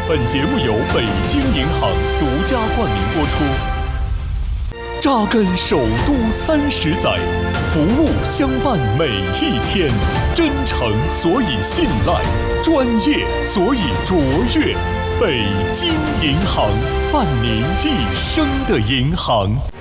本节目由北京银行独家冠名播出。扎根首都30载，服务相伴每一天，真诚所以信赖，专业所以卓越。北京银行，伴您一生的银行。